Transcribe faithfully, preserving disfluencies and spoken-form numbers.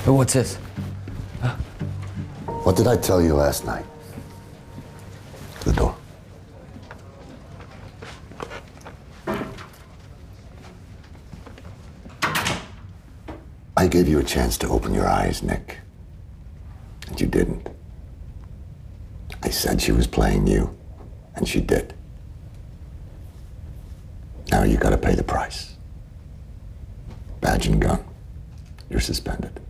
Oh, what's this? Huh? What did I tell you last night? To the door. I gave you a chance to open your eyes, Nick. And you didn't. I said she was playing you, and she did. Now you gotta pay the price. Badge and gun. You're suspended.